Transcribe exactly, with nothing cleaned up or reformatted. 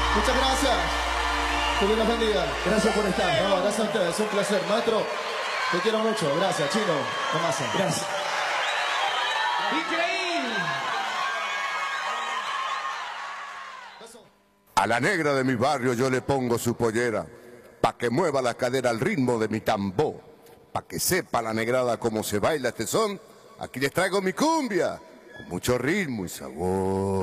Muchas gracias. Que Dios los bendiga. Gracias por estar. No, gracias a ustedes. Es un placer. Maestro, te quiero mucho. Gracias, Chino. Tomasa. Gracias. ¡Increíble! A la negra de mi barrio yo le pongo su pollera, pa' que mueva la cadera al ritmo de mi tambor, pa' que sepa la negrada cómo se baila este son. Aquí les traigo mi cumbia, con mucho ritmo y sabor.